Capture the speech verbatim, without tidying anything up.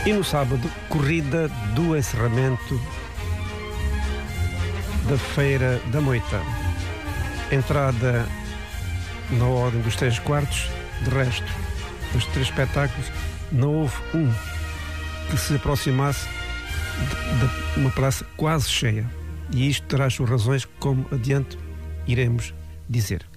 E no sábado, corrida do encerramento da Feira da Moita. Entrada na ordem dos três quartos. De resto, dos três espetáculos, não houve um que se aproximasse de, de uma praça quase cheia. E isto terá as suas razões, como adiante iremos dizer.